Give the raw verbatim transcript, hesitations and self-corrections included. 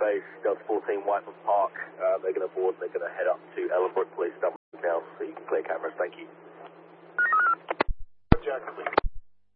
base, Delta fourteen, Whiteman Park. Uh, they're going to board and they're going to head up to Ellenbrook Police.